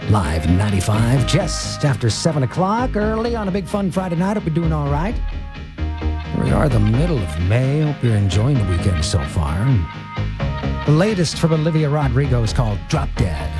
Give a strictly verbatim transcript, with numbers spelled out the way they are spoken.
Live ninety-five, just after seven o'clock, early on a big fun Friday night. Hope you're doing all right. Here we are, the middle of May. Hope you're enjoying the weekend so far. The latest from Olivia Rodrigo is called Drop Dead.